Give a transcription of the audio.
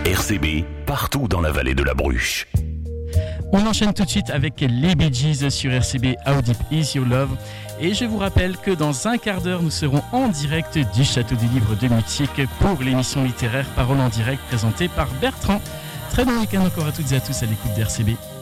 RCB, partout dans la vallée de la Bruche. On enchaîne tout de suite avec les Bee Gees sur RCB How Deep Is Your Love. Et je vous rappelle que dans un quart d'heure, nous serons en direct du Château du Livre de Mutiques pour l'émission littéraire Parole en direct présentée par Bertrand. Très bon week-end encore à toutes et à tous à l'écoute d'RCB.